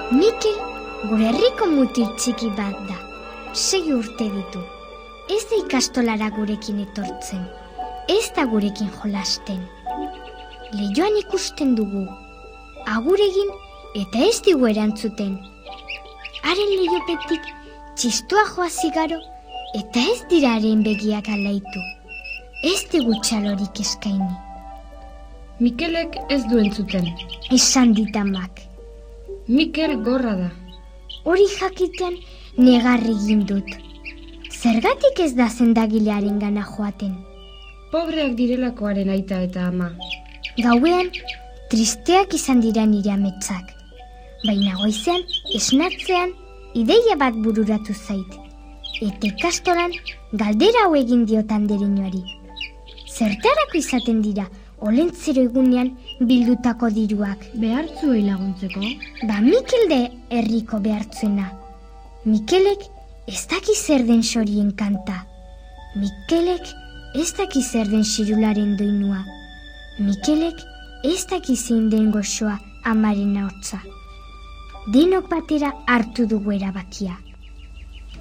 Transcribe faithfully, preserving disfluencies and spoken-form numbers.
Mikel gure herriko mutil txiki bat da. Sei urte ditu. Ez da ikastolara gurekin etortzen. Ez da gurekin jolasten. Leioan ikusten dugu. Agur egin eta ez digu erantzuten. Haren leiopetik txistua joa zigaro eta ez dira haren begiak alaitu. Ez digu txalorik eskaini. Mikelek ez du entzuten. Esan ditamak. Mikel gorra da. Hori jakitean negarri egin dut. Zergatik ez da sendagilearen gana joaten? Pobreak direlakoaren aita eta ama. Gauean, tristeak izan dira nire ametsak. Baina goizean, esnatzean, ideia bat bururatu zait. Eta ikastolan, galdera hau egin diot andereñoari. Zertarako izaten dira, olentzero egunean bildutako diruak. Behartzuei laguntzeko? Ba Mikel de herriko behartzuena. Mikelek ez daki zer den xorien kanta. Mikelek ez daki zer den xirularen doinua. Mikelek ez daki zein den goxoa amaren ahotsa. Denok batera hartu dugu erabakia.